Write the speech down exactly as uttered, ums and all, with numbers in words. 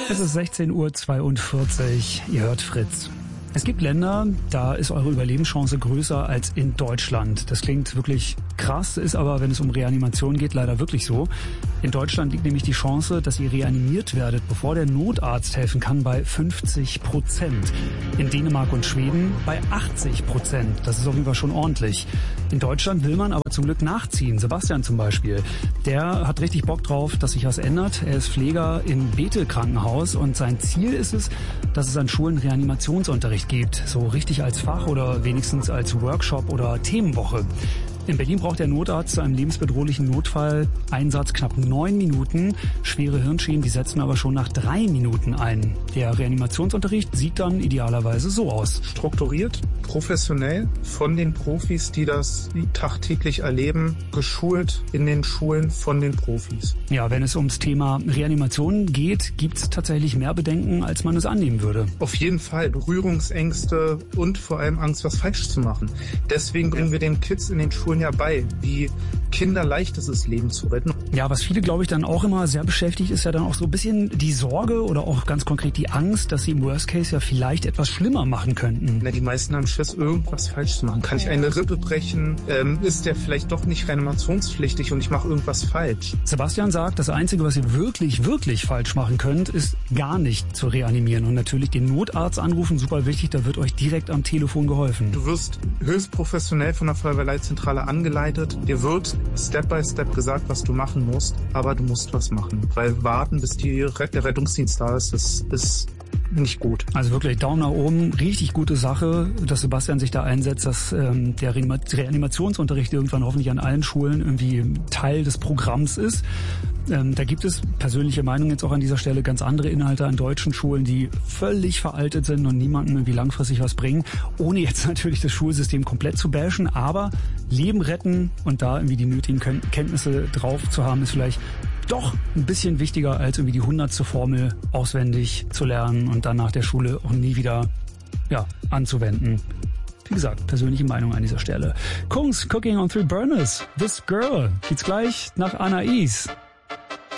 Es ist sechzehn Uhr zweiundvierzig. Ihr hört Fritz. Es gibt Länder, da ist eure Überlebenschance größer als in Deutschland. Das klingt wirklich krass, ist aber, wenn es um Reanimation geht, leider wirklich so. In Deutschland liegt nämlich die Chance, dass ihr reanimiert werdet, bevor der Notarzt helfen kann, bei fünfzig Prozent. In Dänemark und Schweden bei achtzig Prozent. Das ist auf jeden Fall schon ordentlich. In Deutschland will man aber zum Glück nachziehen. Sebastian zum Beispiel, der hat richtig Bock drauf, dass sich was ändert. Er ist Pfleger im Bethel-Krankenhaus und sein Ziel ist es, dass es an Schulen Reanimationsunterricht gibt. So richtig als Fach oder wenigstens als Workshop oder Themenwoche. In Berlin braucht der Notarzt zu einem lebensbedrohlichen Notfalleinsatz knapp neun Minuten. Schwere Hirnschäden, die setzen aber schon nach drei Minuten ein. Der Reanimationsunterricht sieht dann idealerweise so aus. Strukturiert, professionell, von den Profis, die das tagtäglich erleben, geschult in den Schulen von den Profis. Ja, wenn es ums Thema Reanimation geht, gibt es tatsächlich mehr Bedenken, als man es annehmen würde. Auf jeden Fall Berührungsängste und vor allem Angst, was falsch zu machen. Deswegen bringen wir den Kids in den Schulen ja bei, wie kinderleicht es ist, Leben zu retten. Ja, was viele, glaube ich, dann auch immer sehr beschäftigt, ist ja dann auch so ein bisschen die Sorge oder auch ganz konkret die Angst, dass sie im Worst Case ja vielleicht etwas schlimmer machen könnten. Na, die meisten haben Schiss, irgendwas falsch zu machen. Kann ich eine Rippe brechen? Ähm, ist der vielleicht doch nicht reanimationspflichtig und ich mache irgendwas falsch? Sebastian sagt, das Einzige, was ihr wirklich, wirklich falsch machen könnt, ist gar nicht zu reanimieren. Und natürlich den Notarzt anrufen, super wichtig, da wird euch direkt am Telefon geholfen. Du wirst höchst professionell von der Feuerwehrleitzentrale angeleitet. Dir wird Step by Step gesagt, was du machen musst, aber du musst was machen. Weil warten, bis die Ret- der Rettungsdienst da ist, das ist nicht gut. Also wirklich Daumen nach oben, richtig gute Sache, dass Sebastian sich da einsetzt, dass ähm, der Reanima- Reanimationsunterricht irgendwann hoffentlich an allen Schulen irgendwie Teil des Programms ist. Ähm, da gibt es, persönliche Meinung jetzt auch an dieser Stelle, ganz andere Inhalte an deutschen Schulen, die völlig veraltet sind und niemandem irgendwie langfristig was bringen, ohne jetzt natürlich das Schulsystem komplett zu bashen, aber Leben retten und da irgendwie die nötigen Kenntnisse drauf zu haben, ist vielleicht doch ein bisschen wichtiger, als irgendwie die hundertste Formel auswendig zu lernen und dann nach der Schule auch nie wieder ja, anzuwenden. Wie gesagt, persönliche Meinung an dieser Stelle. Kungs, Cooking on Three Burners, This Girl, geht's gleich nach Anais.